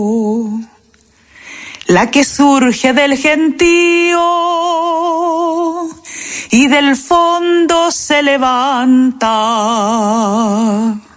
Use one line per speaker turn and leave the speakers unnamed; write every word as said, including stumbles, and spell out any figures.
la que surge del gentío y del fondo se levanta.